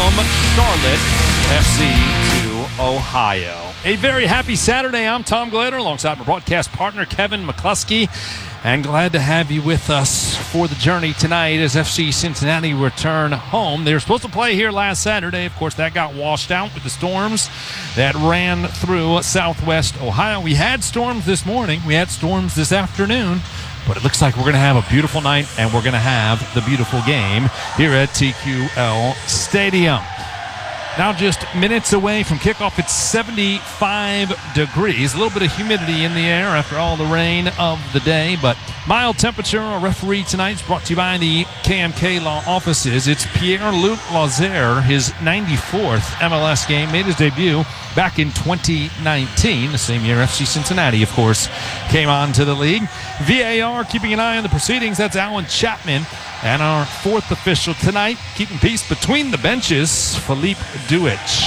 from Charlotte FC to Ohio. A very happy Saturday. I'm Tom Glader alongside my broadcast partner Kevin McCluskey, and glad to have you with us for the journey tonight as FC Cincinnati return home. They were supposed to play here last Saturday. Of course, that got washed out with the storms that ran through southwest Ohio. We had storms this morning. We had storms this afternoon. But it looks like we're going to have a beautiful night, and we're going to have the beautiful game here at TQL Stadium. Now just minutes away from kickoff, it's 75 degrees. A little bit of humidity in the air after all the rain of the day, but mild temperature. Our referee tonight is brought to you by the KMK Law offices. It's Pierre-Luc Lauzer, his 94th MLS game, made his debut back in 2019, the same year FC Cincinnati, of course, came on to the league. VAR keeping an eye on the proceedings. That's Alan Chapman. And our fourth official tonight, keeping peace between the benches, Philippe Duich.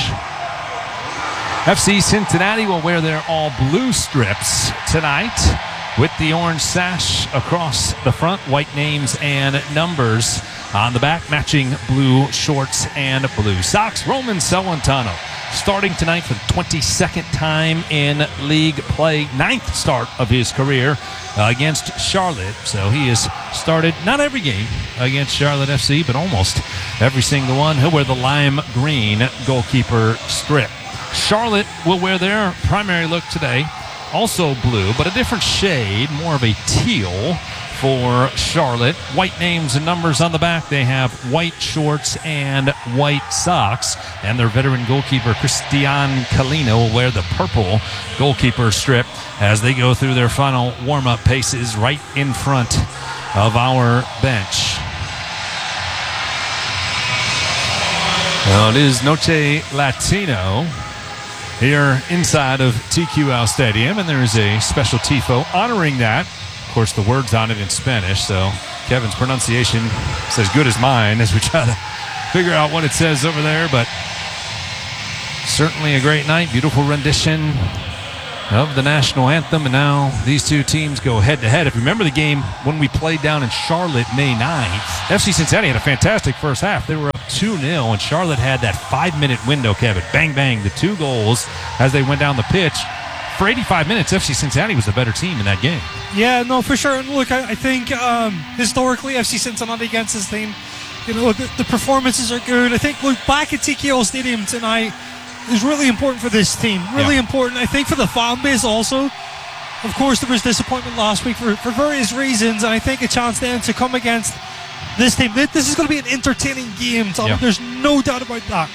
FC Cincinnati will wear their all-blue strips tonight with the orange sash across the front, white names and numbers on the back, matching blue shorts and blue socks. Roman Celentano starting tonight for the 22nd time in league play, 9th start of his career against Charlotte. So he has started not every game against Charlotte FC, but almost every single one. He'll wear the lime green goalkeeper strip. Charlotte will wear their primary look today, also blue, but a different shade, more of a teal for Charlotte. White names and numbers on the back. They have white shorts and white socks. And their veteran goalkeeper, Cristian Calino, will wear the purple goalkeeper strip as they go through their final warm-up paces right in front of our bench. Well, it is Noche Latino here inside of TQL Stadium, and there is a special tifo honoring that. Of course, the word's on it in Spanish, so Kevin's pronunciation is as good as mine as we try to figure out what it says over there, but certainly a great night. Beautiful rendition of the national anthem, and now these two teams go head-to-head. If you remember the game when we played down in Charlotte May 9th, FC Cincinnati had a fantastic first half. They were up 2-0, and Charlotte had that 5-minute window, Kevin. Bang, bang, the 2 goals as they went down the pitch. For 85 minutes, FC Cincinnati was the better team in that game. Yeah, no, for sure. And look, I think historically, FC Cincinnati against this team, you know, the performances are good. I think, look, back at TQL Stadium tonight is really important for this team. Really important, I think, for the fan base also. Of course, there was disappointment last week for various reasons, and I think a chance then to come against this team. This is going to be an entertaining game, Tom. Yeah. There's no doubt about that.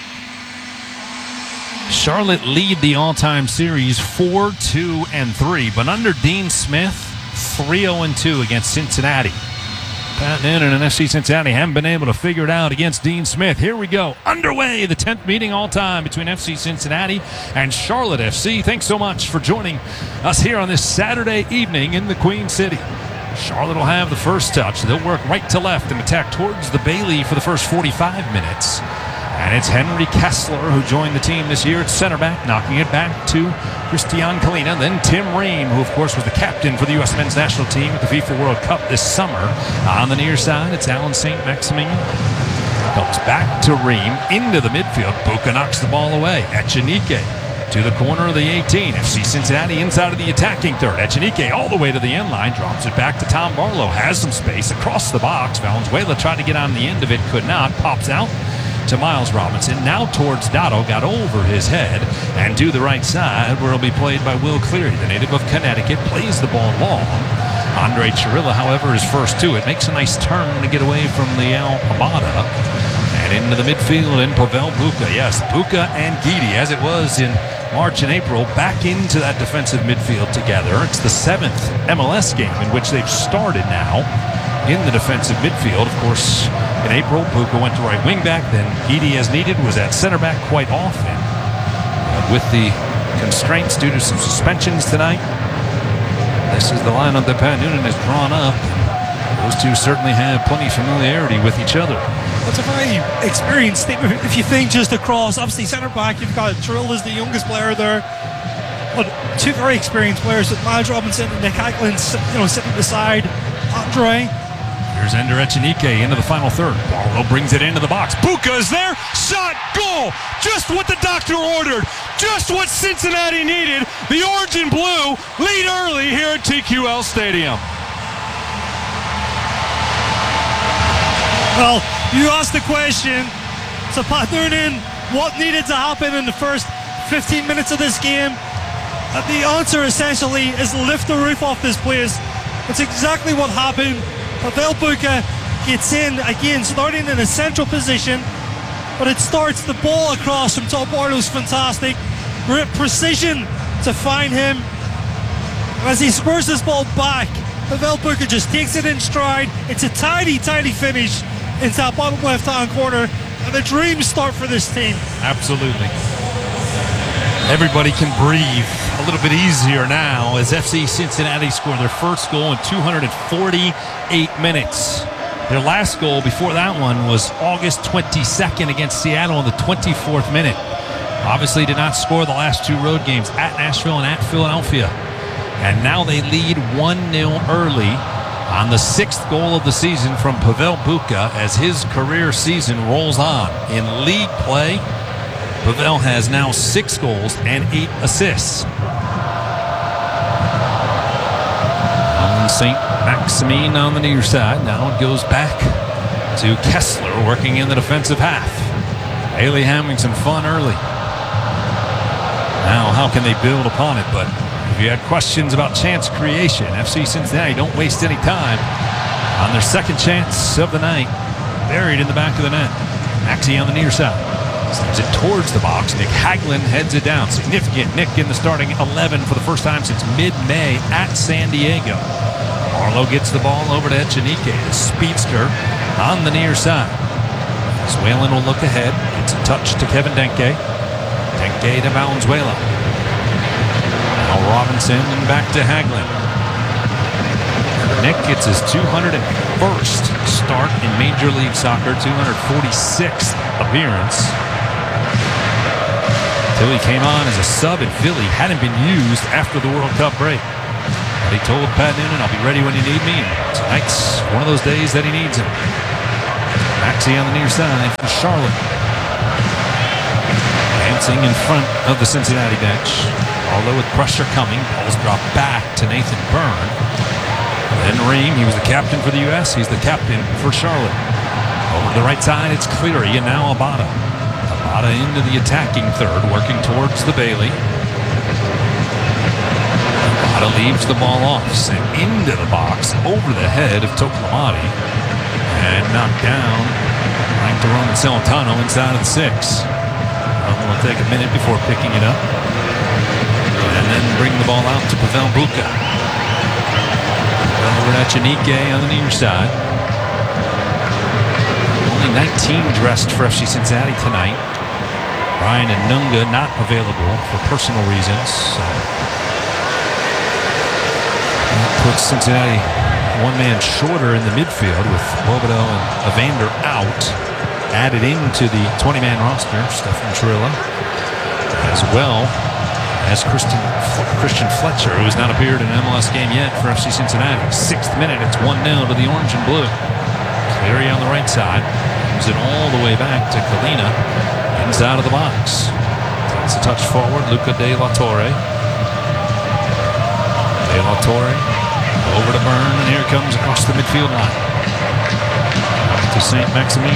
Charlotte lead the all-time series 4-2-3, but under Dean Smith, 3-0-2 against Cincinnati. Pat Noonan and FC Cincinnati haven't been able to figure it out against Dean Smith. Here we go. Underway, the 10th meeting all-time between FC Cincinnati and Charlotte FC. Thanks so much for joining us here on this Saturday evening in the Queen City. Charlotte will have the first touch. They'll work right to left and attack towards the Bailey for the first 45 minutes. And it's Henry Kessler who joined the team this year at center back, knocking it back to Cristian Calino. Then Tim Ream, who, of course, was the captain for the U.S. men's national team at the FIFA World Cup this summer. On the near side, it's Alan St. Maximin. Comes back to Ream into the midfield. Buka knocks the ball away. Echenique to the corner of the 18. FC Cincinnati inside of the attacking third. Echenique all the way to the end line. Drops it back to Tom Barlow. Has some space across the box. Valenzuela tried to get on the end of it. Could not. Pops out to Miles Robinson, now towards Dotto, got over his head, and to the right side, where it'll be played by Will Cleary, the native of Connecticut, plays the ball long. Andre Chirilla, however, is first to it, makes a nice turn to get away from Liel Abada, and into the midfield, and Pavel Buka. Yes, Buka and Guidi, as it was in March and April, back into that defensive midfield together. It's the 7th MLS game in which they've started now in the defensive midfield. Of course, in April, Buka went to right wing back, then Guidi, as needed, was at center back quite often. With the constraints due to some suspensions tonight, this is the lineup that Pat Noonan has drawn up. Those two certainly have plenty of familiarity with each other. That's a very experienced team. If you think just across, obviously centre back, you've got Trill as the youngest player there. But two very experienced players with Miles Robinson and Nick Eichlin, sitting beside Andre. Here's Ender Echenique into the final third. Barlow brings it into the box. Buka is there. Shot. Goal. Just what the doctor ordered. Just what Cincinnati needed. The orange and blue lead early here at TQL Stadium. Well, you asked the question to Pat Noonan, what needed to happen in the first 15 minutes of this game? The answer essentially is lift the roof off this place. That's exactly what happened. Pavel Buka gets in again, starting in a central position, but it starts the ball across from Tom Barlow's fantastic. Great precision to find him. As he squares this ball back, Pavel Buka just takes it in stride. It's a tidy finish into that bottom left-hand corner, and the dreams start for this team. Absolutely. Everybody can breathe a little bit easier now as FC Cincinnati score their first goal in 248 minutes. Their last goal before that one was August 22nd against Seattle in the 24th minute. Obviously did not score the last two road games at Nashville and at Philadelphia. And now they lead 1-0 early on the sixth goal of the season from Pavel Buka as his career season rolls on. In league play, Pavel has now 6 goals and 8 assists. St. Maximin on the near side. Now it goes back to Kessler working in the defensive half. Haley having some fun early. Now how can they build upon it? But if you had questions about chance creation, FC Cincinnati don't waste any time on their second chance of the night. Buried in the back of the net. Maxey on the near side. Sends it towards the box. Nick Hagelin heads it down. Significant Nick in the starting 11 for the first time since mid-May at San Diego. Barlow gets the ball over to Echenique, the speedster on the near side. As Whalen will look ahead. Gets a touch to Kevin Denke. Denke to Valenzuela. Now Robinson and back to Hagelin. Nick gets his 201st start in Major League Soccer, 246th appearance. Till he came on as a sub in Philly, hadn't been used after the World Cup break. But he told Pat Noonan, I'll be ready when you need me. And tonight's one of those days that he needs him. Maxey on the near side for Charlotte. Dancing in front of the Cincinnati bench. Although with pressure coming, ball's dropped back to Nathan Byrne. Then Ream, he was the captain for the U.S. He's the captain for Charlotte. Over to the right side, it's Cleary, and now Abada. Abada into the attacking third, working towards the Bailey. Abada leaves the ball off, sent into the box, over the head of Toklamati, and knocked down right to Roman Celentano inside of the 6. Will take a minute before picking it up, and then bring the ball out to Pavel Buka. Over to Echenique on the near side. Only 19 dressed for FC Cincinnati tonight. Ryan and Nunga not available for personal reasons. So that puts Cincinnati one man shorter in the midfield with Bobodo and Evander out. Added into the 20-man roster, Stefan Trilla, as well as Christian Fletcher, who has not appeared in an MLS game yet for FC Cincinnati. 6th minute, it's 1-0 to the orange and blue. Cleary on the right side. Moves it all the way back to Kalina, inside of the box. Takes a touch forward, Luca De La Torre. De La Torre over to Byrne, and here comes across the midfield line. Up to St. Maximin.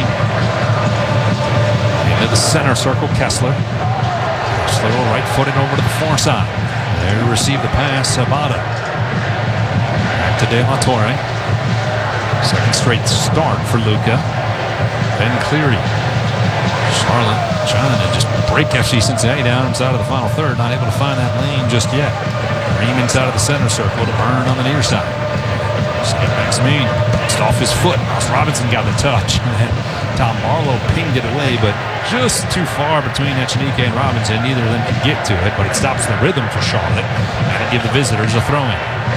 Into the center circle, Kessler. Kessler will right-footed over to the far side. There to receive the pass, Abada. Back to De La Torre. Second straight start for Luca. Ben Cleary. Charlotte trying to just break FC Cincinnati down inside of the final third. Not able to find that lane just yet. Ream inside of the center circle to Byrne on the near side. St. Maximin bounced off his foot. Ross Robinson got the touch. Tom Barlow pinged it away, but just too far between Echenique and Robinson. Neither of them can get to it, but it stops the rhythm for Charlotte and it give the visitors a throw-in.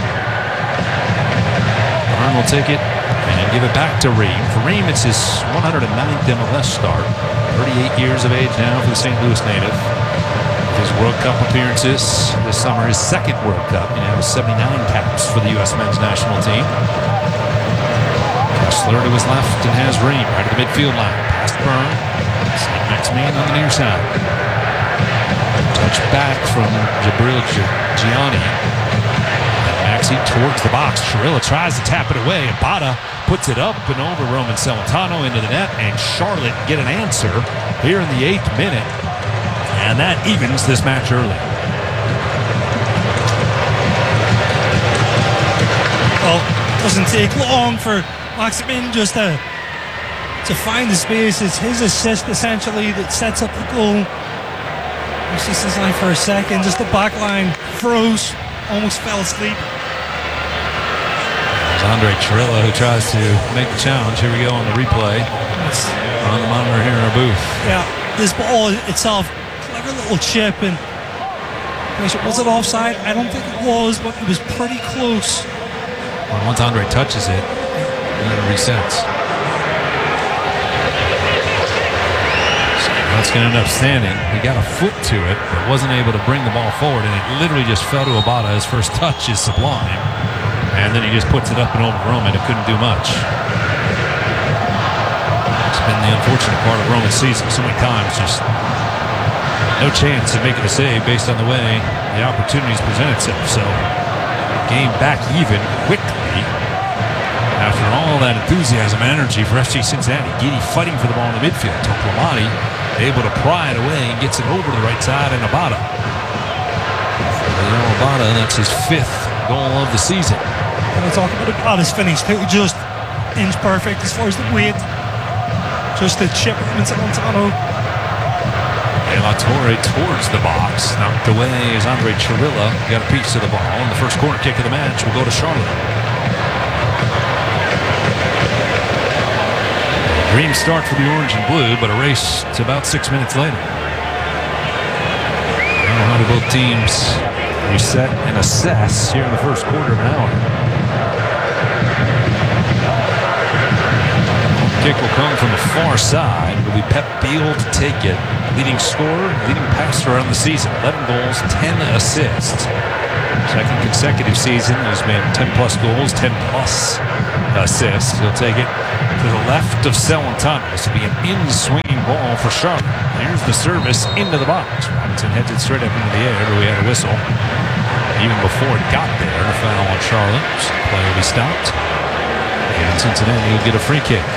Byrne will take it and give it back to Ream. For Ream, it's his 109th MLS start. 38 years of age now for the St. Louis native. His World Cup appearances this summer, his second World Cup. He now has 79 caps for the U.S. men's national team. Wexler to his left and has Ream right at the midfield line. Past Byrne. St. Maximin on the near side. Touch back from Jabril Gianni. Maxi towards the box. Chirilla tries to tap it away. Abada puts it up and over Roman Celentano into the net, and Charlotte get an answer here in the 8th minute, and that evens this match early. Well, it doesn't take long for Maximin just to find the space. It's his assist essentially that sets up the goal. FC Cincinnati for a second, just the back line froze, almost fell asleep. There's Andre Chirilla who tries to make the challenge. Here we go on the replay. On the monitor here in our booth. Yeah, this ball itself, clever little chip, and was it offside? I don't think it was, but it was pretty close. Well, once Andre touches it, then it resets. That's going to end up standing. He got a foot to it, but wasn't able to bring the ball forward, and it literally just fell to Abada. His first touch is sublime, and then he just puts it up and over Roman. It couldn't do much. It's been the unfortunate part of Roman's season. So many times, just no chance of making a save based on the way the opportunities present itself. So, game back even quickly after all that enthusiasm and energy for FC Cincinnati. Guidi fighting for the ball in the midfield. Toplomani able to pry it away and gets it over to the right side, and Abada. Abada, that's his 5th goal of the season. When I talk about Abada's finish, too, just inch perfect as far as the weight. Just the chip from Celentano. And La Torre towards the box. Knocked away as Andre Chirilla got a piece of the ball. And the first corner kick of the match will go to Charlotte. Dream start for the orange and blue, but a race to about 6 minutes later. Now how do both teams reset and assess here in the first quarter of an hour? Kick will come from the far side. It'll be Pep Biel to take it. Leading scorer, leading passer on the season. 11 goals, 10 assists. Second consecutive season, there's been 10-plus goals, 10-plus assists. He'll take it to the left of Celentano. This will be an in-swinging ball for Charlotte. Here's the service into the box. Robinson heads it straight up into the air, but we had a whistle. Even before it got there, a foul on Charlotte. So the play will be stopped. And Cincinnati will get a free kick.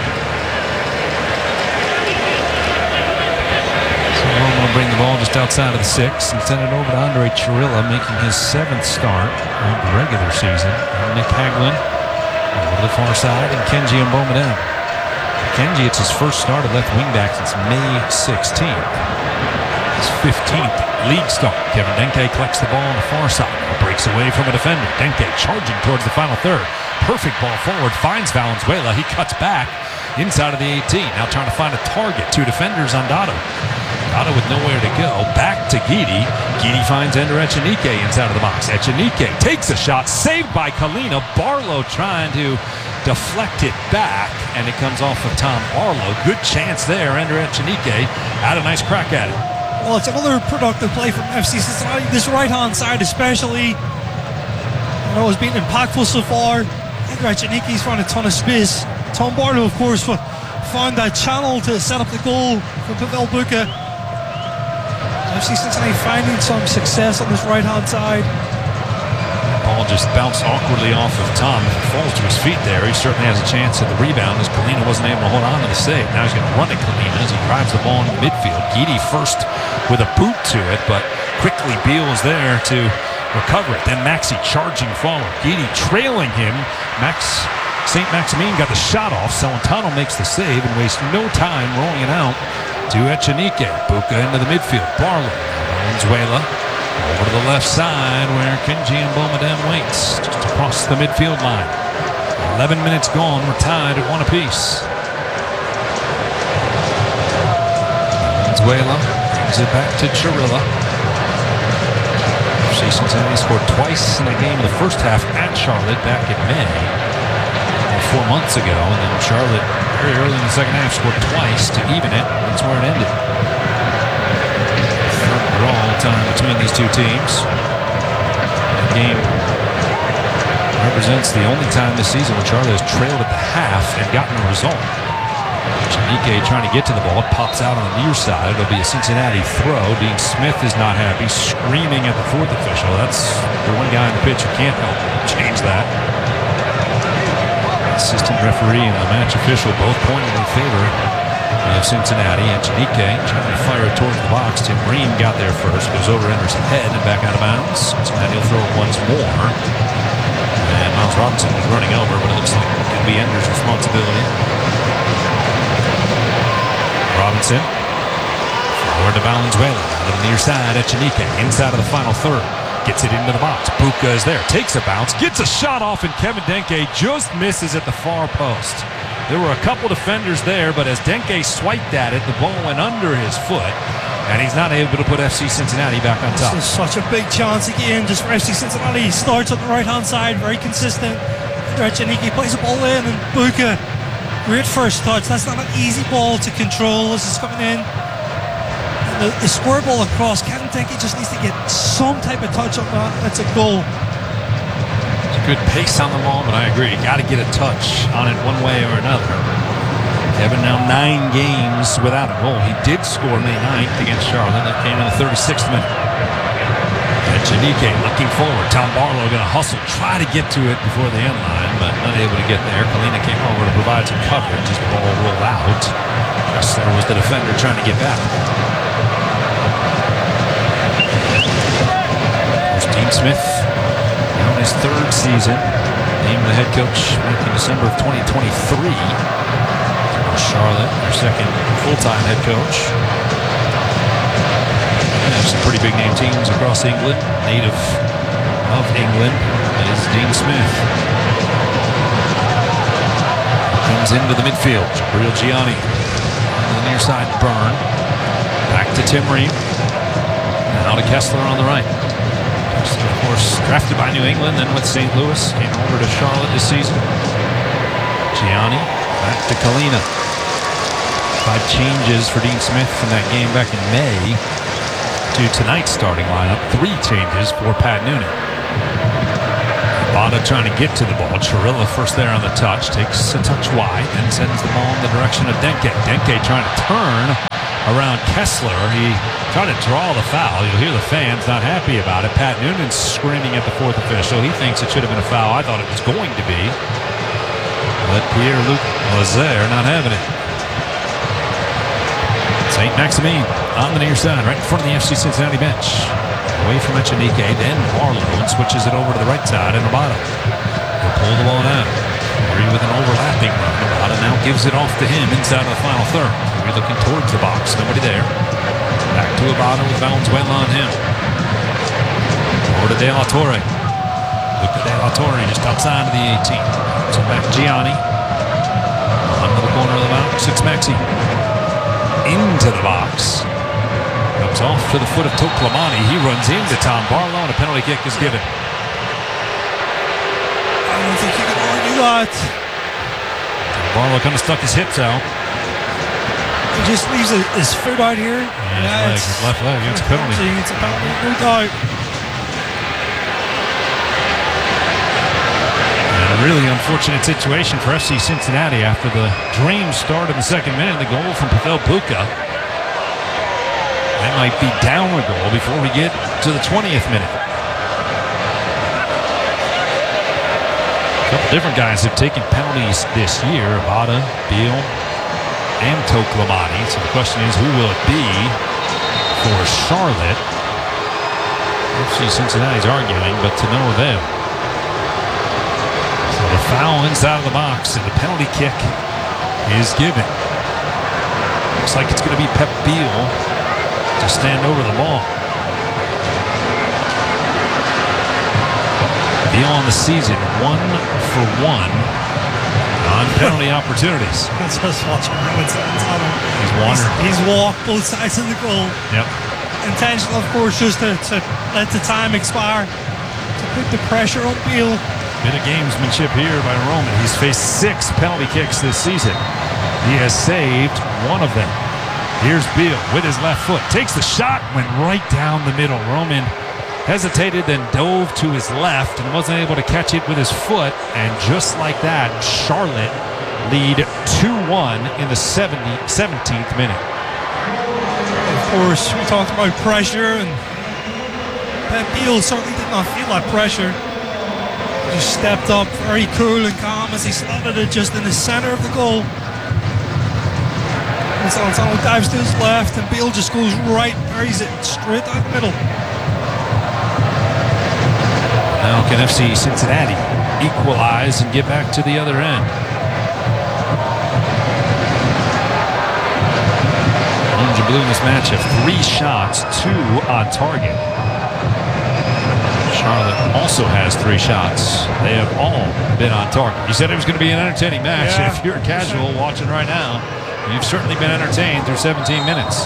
Will bring the ball just outside of the 6 and send it over to Andre Chirilla, making his 7th start of the regular season. And Nick Haglund over to the far side, and Kenji Mbomedem. Kenji, it's his first start at left wingback since May 16th. His 15th league start. Kevin Denke collects the ball on the far side. Breaks away from a defender. Denke charging towards the final third. Perfect ball forward. Finds Valenzuela. He cuts back inside of the 18. Now trying to find a target. 2 defenders on Dotto. Dotto with nowhere to go. Back to Guidi. Guidi finds Ender Echenique inside of the box. Echenique takes a shot. Saved by Kalina. Barlow trying to deflect it back, and it comes off of Tom Barlow. Good chance there. Ender Echenique had a nice crack at it. Well, it's another productive play from FC Cincinnati. This right-hand side especially, has been impactful so far. Ender Echenique's found a ton of space. Tom Barlow, of course, found that channel to set up the goal for Pavel Buka. FC Cincinnati finding some success on this right-hand side. Ball just bounced awkwardly off of Tom. If it falls to his feet there, he certainly has a chance at the rebound, as Kalina wasn't able to hold on to the save. Now he's going to run at Kalina as he drives the ball into the midfield. Guidi first with a boot to it, but quickly Biel is there to recover it. Then Maxi charging forward. Guidi trailing him. St. Maximin got the shot off. Celentano makes the save and wastes no time rolling it out to Echenique. Buka into the midfield. Barlow. Valenzuela over to the left side where Kenji Mbomedem waits. Just across the midfield line. 11 minutes gone. We're tied at 1 apiece. Valenzuela brings it back to Chirilla. Cincinnati scored twice in a game in the first half at Charlotte back in May. 4 months ago, and then Charlotte very early in the second half scored twice to even it. That's where it ended. Third all time between these two teams. That game Represents the only time this season when Charlotte has trailed at the half and gotten a result. Echenique trying to get to the ball. It pops out on the near side. It'll be a Cincinnati throw. Dean Smith is not happy, screaming at the fourth official. That's the one guy on the pitch who can't help change that. Assistant referee and the match official both pointed in favor of Cincinnati. Echenique trying to fire it towards the box. Tim Ream got there first, goes over Ender's head and back out of bounds. Cincinnati will throw it once more. And Miles Robinson was running over, but it looks like it could be Ender's responsibility. Robinson forward to Valenzuela. Out of the near side, Echenique inside of the final third. Gets it into the box. Buka is there. Takes a bounce. Gets a shot off, and Kevin Denke just misses at the far post. There were a couple defenders there, but as Denke swiped at it, the ball went under his foot, and he's not able to put FC Cincinnati back on top. This is such a big chance again just for FC Cincinnati. He starts on the right-hand side, very consistent. Echenique plays the ball in, and Buka, great first touch. That's not an easy ball to control as it's coming in. The square ball across. Kevin Denke just needs to get some type of touch on that. That's a goal. It's a good pace on the ball, but I agree. You got to get a touch on it one way or another. Kevin now 9 games without a goal. He did score May 9th against Charlotte. That came in the 36th minute. Echenique looking forward. Tom Barlow going to hustle, try to get to it before the end line, but not able to get there. Kalina came over to provide some coverage as the ball rolled out. Kessler was the defender trying to get back. Dean Smith, now in his 3rd season, named the head coach back in December of 2023. Charlotte, their 2nd full-time head coach. They have some pretty big name teams across England. Native of England is Dean Smith. Comes into the midfield. Gabriel Gianni on the near side. Byrne. Back to Tim Ream. Now to Kessler on the right. Of course, drafted by New England, then with St. Louis, came over to Charlotte this season. Gianni, back to Kalina. 5 changes for Dean Smith from that game back in May to tonight's starting lineup. 3 changes for Pat Noonan. Bada trying to get to the ball. Chirilla first there on the touch, takes a touch wide, then sends the ball in the direction of Denke. Denke trying to turn around Kessler. He tried to draw the foul. You'll hear the fans not happy about it. Pat Noonan's screaming at the 4th official. He thinks it should have been a foul. I thought it was going to be. But Pierre-Luc Lazer not having it. St. Maximin on the near side, right in front of the FC Cincinnati bench. Away from Echenique, then Barlow, and switches it over to the right side, and Abada will pull the ball down. With an overlapping run, Abada now gives it off to him inside of the final third. We're looking towards the box, nobody there. Back to Abada with Valenzuela on him. Over to De La Torre. Look at De La Torre just outside of the 18. So back Gianni. Onto the corner of the box. It's Maxi. Into the box. Comes off to the foot of Toklamani. He runs into Tom Barlow, and a penalty kick is given. I don't think you can argue that. Barlow kind of stuck his hips out. He just leaves his foot out here. Yeah, his left leg. It's a penalty. It's a penalty, no doubt. And a really unfortunate situation for FC Cincinnati after the dream start in the 2nd minute. The goal from Pavel Buka. They might be down a goal before we get to the 20th minute. A couple different guys have taken penalties this year. Abada, Beal, and Toklamani. So the question is, who will it be for Charlotte? FC Cincinnati's arguing, but to no avail. So the foul inside of the box, and the penalty kick is given. Looks like it's going to be Pep Beal to stand over the ball. Beal on the season, 1 for 1 on penalty opportunities. Let's just watch him. He's wandering. He's walked both sides of the goal. Yep. Intentional, of course, just to let the time expire, to put the pressure on Beal. Bit of gamesmanship here by Roman. He's faced 6 penalty kicks this season. He has saved 1 of them. Here's Beal with his left foot. Takes the shot, went right down the middle. Roman hesitated, then dove to his left and wasn't able to catch it with his foot. And just like that, Charlotte lead 2-1 in the 17th minute. Of course, we talked about pressure, and Pep Beal certainly did not feel that pressure. He just stepped up very cool and calm as he slotted it just in the center of the goal. And Celentano dives to his left, and Beal just goes right, parries it straight down the middle. Now can FC Cincinnati equalize and get back to the other end? Orange and Blue in this match have 3 shots, 2 on target. Charlotte also has 3 shots. They have all been on target. You said it was going to be an entertaining match. Yeah, if you're casual watching right now, you've certainly been entertained through 17 minutes.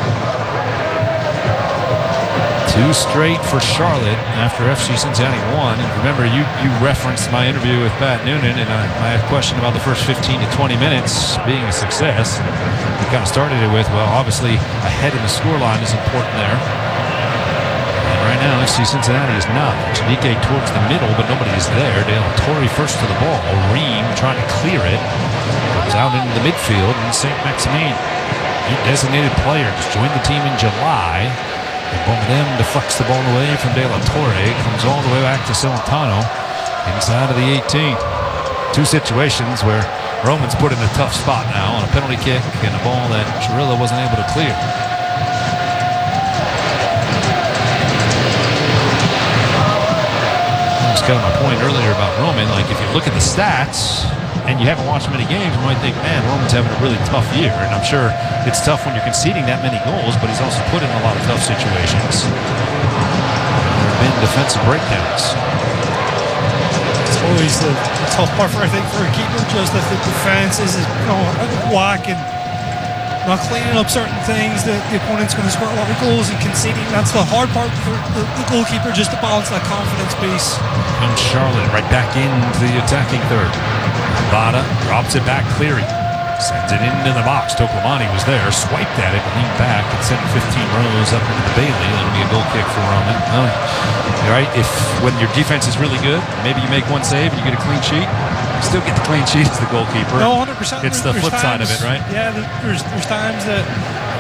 2 straight for Charlotte after FC Cincinnati won. And remember, you referenced my interview with Pat Noonan, and I had a question about the first 15 to 20 minutes being a success. We kind of started it with, well, obviously ahead in the scoreline is important there. And right now, FC Cincinnati is not. Chanique towards the middle, but nobody is there. De La Torre first to the ball. Ream trying to clear it. Goes out into the midfield, and Saint-Maximin, new designated player, just joined the team in July. And Bombadem deflects the ball away from De La Torre. Comes all the way back to Celentano inside of the 18. 2 situations where Roman's put in a tough spot now on a penalty kick and a ball that Chirilla wasn't able to clear. I was kind of my point earlier about Roman. Like, if you look at the stats and you haven't watched many games, you might think, man, Roman's having a really tough year. And I'm sure it's tough when you're conceding that many goals, but he's also put in a lot of tough situations. There have been defensive breakdowns. It's always the tough part, I think, for a keeper, just that the defense is, out of whack and not cleaning up certain things, that the opponent's going to score a lot of goals and conceding. That's the hard part for the goalkeeper, just to balance that confidence piece. Comes Charlotte right back into the attacking third. Bada drops it back, Cleary sends it into the box. Toclamani was there, swiped at it, leaned back, and sent 15 rows up into the Bailey. That'll be a goal kick for Roman. Right? If when your defense is really good, maybe you make 1 save and you get a clean sheet. You still get the clean sheet as the goalkeeper. No, 100%. It's the flip side of it, right? Yeah, there's times that